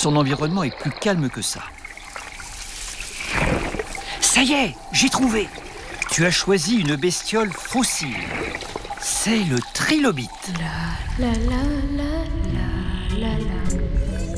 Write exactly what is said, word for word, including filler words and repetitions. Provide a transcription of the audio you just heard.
son environnement est plus calme que ça. Ça y est, j'ai trouvé. Tu as choisi une bestiole fossile. C'est le trilobite. La la la la la la la.